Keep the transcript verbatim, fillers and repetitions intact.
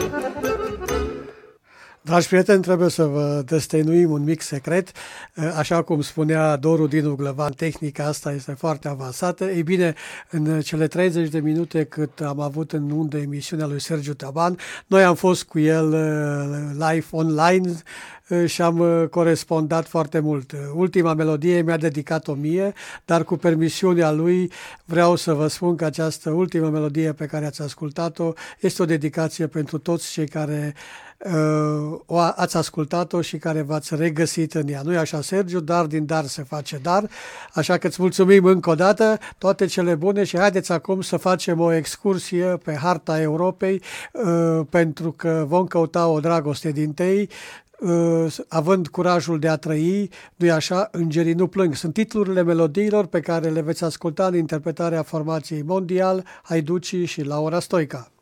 Dragi prieteni, trebuie să vă destăinuim un mic secret. Așa cum spunea Doru Dinu Glăvan, tehnica asta este foarte avansată. Ei bine, în cele treizeci de minute cât am avut în undă emisiunea lui Sergiu Taban, noi am fost cu el live online și am corespondat foarte mult. Ultima melodie mi-a dedicat-o mie, dar cu permisiunea lui vreau să vă spun că această ultimă melodie pe care ați ascultat-o este o dedicație pentru toți cei care uh, o ați ascultat-o și care v-ați regăsit în ea. Nu-i așa, Sergiu? Dar din dar se face dar, așa că îți mulțumim încă o dată, toate cele bune și haideți acum să facem o excursie pe harta Europei, uh, pentru că vom căuta o dragoste din tei, având curajul de a trăi, nu-i așa, îngerii nu plâng. Sunt titlurile melodiilor pe care le veți asculta în interpretarea formației Mondial, Haiducii și Laura Stoica.